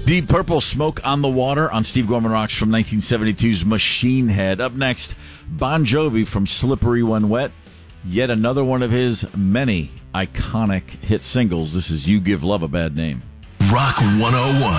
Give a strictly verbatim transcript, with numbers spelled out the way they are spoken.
Deep Purple, Smoke on the Water on Steve Gorman Rocks from nineteen seventy-two's Machine Head. Up next, Bon Jovi from Slippery When Wet. Yet another one of his many iconic hit singles. This is You Give Love a Bad Name. Rock one oh one.